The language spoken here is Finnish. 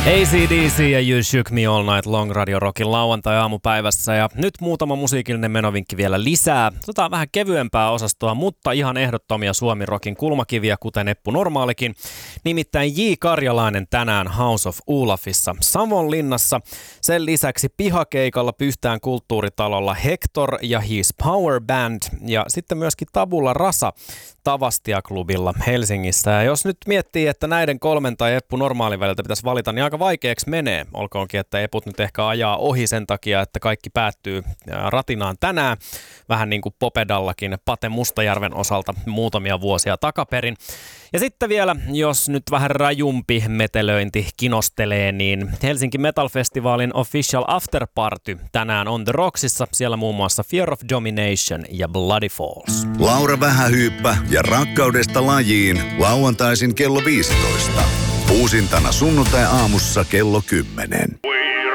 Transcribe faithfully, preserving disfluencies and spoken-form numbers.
A C D C ja You Shook Me All Night Long Radio Rockin lauantai-aamupäivässä. Ja nyt muutama musiikillinen menovinkki vielä lisää. Otetaan vähän kevyempää osastoa, mutta ihan ehdottomia Suomi Rockin kulmakiviä, kuten Eppu Normaalikin. Nimittäin J. Karjalainen tänään House of Olafissa Savonlinnassa. Sen lisäksi pihakeikalla Pyhtään kulttuuritalolla Hector ja His Power Band. Ja sitten myöskin Tabula Rasa Tavastia-klubilla Helsingissä. Ja jos nyt miettii, että näiden kolmen tai Eppu Normaalin väliltä pitäisi valita, niin aika vaikeaksi menee. Olkoonkin, että Eput nyt ehkä ajaa ohi sen takia, että kaikki päättyy ratinaan tänään. Vähän niin kuin Popedallakin Pate Mustajärven osalta muutamia vuosia takaperin. Ja sitten vielä, jos nyt vähän rajumpi metelöinti kinostelee, niin Helsinki Metal Festivalin Official Afterparty tänään on The Rocksissa. Siellä muun muassa Fear of Domination ja Bloody Falls. Laura Vähähyyppä ja Rakkaudesta lajiin lauantaisin kello viisitoista. Uusintana sunnuntai-aamussa kello kymmenen.